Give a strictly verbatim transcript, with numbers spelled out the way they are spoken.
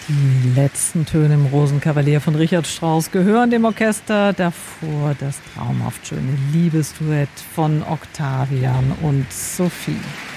Die letzten Töne im Rosenkavalier von Richard Strauss gehören dem Orchester. Davor das traumhaft schöne Liebesduett von Octavian und Sophie.